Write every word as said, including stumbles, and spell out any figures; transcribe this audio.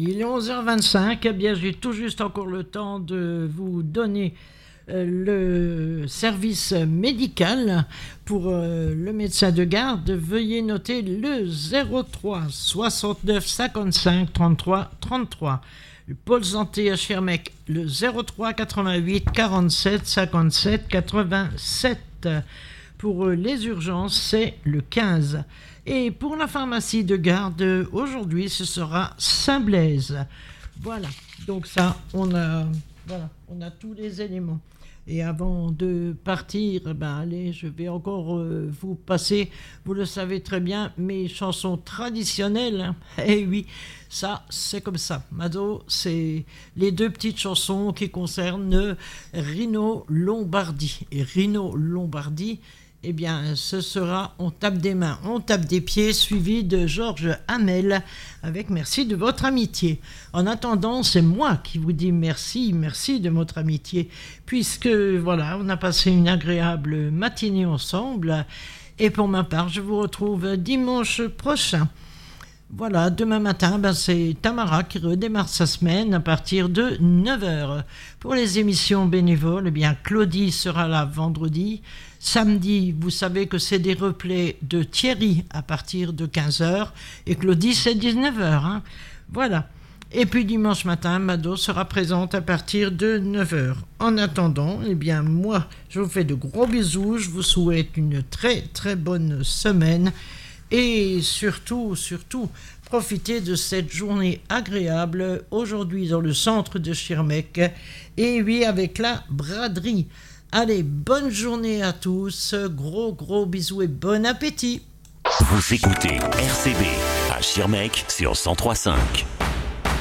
Il est onze heures vingt-cinq, eh bien j'ai tout juste encore le temps de vous donner euh, le service médical pour euh, le médecin de garde. Veuillez noter le zéro trois soixante-neuf cinquante-cinq trente-trois trente-trois. Le pôle santé à Schirmeck, le zéro trois quatre-vingt-huit quarante-sept cinquante-sept quatre-vingt-sept. Pour les urgences, c'est le quinze. Et pour la pharmacie de garde, aujourd'hui, ce sera Saint-Blaise. Voilà, donc ça, on a, voilà, on a tous les éléments. Et avant de partir, ben allez, je vais encore euh, vous passer, vous le savez très bien, mes chansons traditionnelles. Hein. Eh oui, ça, c'est comme ça. Mado, c'est les deux petites chansons qui concernent Rino Lombardi. Et Rino Lombardi, eh bien, ce sera On tape des mains, on tape des pieds, suivi de Georges Hamel, avec merci de votre amitié. En attendant, c'est moi qui vous dis merci, merci de votre amitié, puisque, voilà, on a passé une agréable matinée ensemble. Et pour ma part, je vous retrouve dimanche prochain. Voilà, demain matin, ben c'est Tamara qui redémarre sa semaine à partir de neuf heures. Pour les émissions bénévoles, eh bien, Claudie sera là vendredi. Samedi, vous savez que c'est des replays de Thierry à partir de quinze heures. Et Claudie, c'est dix-neuf heures. Hein. Voilà. Et puis dimanche matin, Mado sera présente à partir de neuf heures. En attendant, eh bien, moi, je vous fais de gros bisous. Je vous souhaite une très, très bonne semaine. Et surtout, surtout, profitez de cette journée agréable aujourd'hui dans le centre de Schirmeck. Et oui, avec la braderie. Allez, bonne journée à tous. Gros, gros bisous et bon appétit. Vous écoutez R C B à Schirmeck sur cent trois virgule cinq.